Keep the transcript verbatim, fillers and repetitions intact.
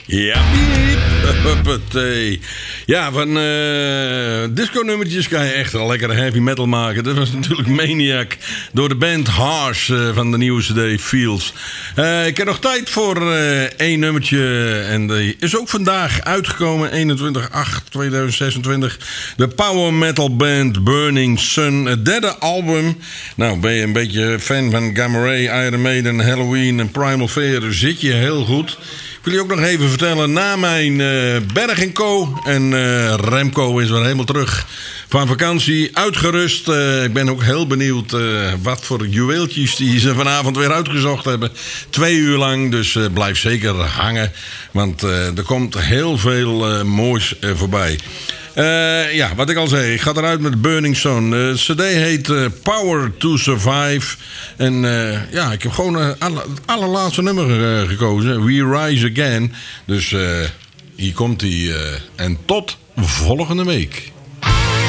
Ja, huppatee. Ja, van uh, disco-nummertjes kan je echt een lekkere heavy metal maken. Dat was natuurlijk Maniac door de band Harsh uh, van de nieuwe cd Fields. Uh, ik heb nog tijd voor uh, één nummertje. En die is ook vandaag uitgekomen, eenentwintig acht tweeduizend zesentwintig. De power metal band Burning Sun. Het derde album. Nou, ben je een beetje fan van Gamma Ray, Iron Maiden, Halloween en Primal Fear, zit je heel goed. Ik wil je ook nog even vertellen, na mijn uh, Berg en Co. En uh, Remco is weer helemaal terug van vakantie, uitgerust. Uh, ik ben ook heel benieuwd uh, wat voor juweeltjes die ze vanavond weer uitgezocht hebben. Twee uur lang, dus uh, blijf zeker hangen. Want uh, er komt heel veel uh, moois uh, voorbij. Uh, ja, wat ik al zei, ik ga eruit met Burning Sun. Uh, de cd heet uh, Power to Survive. En uh, ja, ik heb gewoon uh, alle, het allerlaatste nummer uh, gekozen. We Rise Again. Dus uh, hier komt hij. Uh, en tot volgende week.